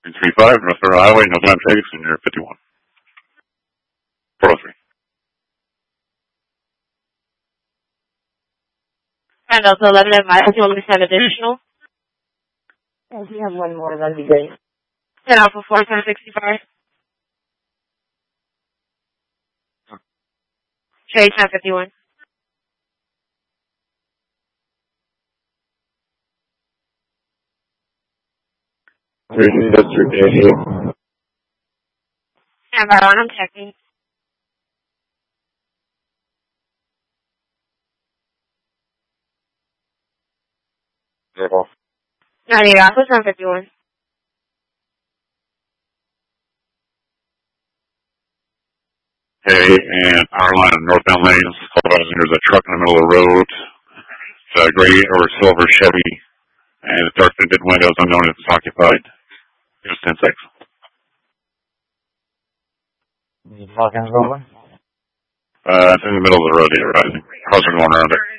335, North Federal Highway, no time takes, and you're 51. 403. And also 11 advice, you want me to send additional? If you have one more, that'd be great. And Alpha 4, 1065. Trade 1051. And by one, I'm checking. Zero. 98 Alpha 751. Hey, and power line on northbound lanes. There's a truck in the middle of the road. It's a gray or silver Chevy, and it's dark tinted windows, unknown if it's occupied. Just 10-6. You talking over? It's in the middle of the road here, rising. Cars are going around it.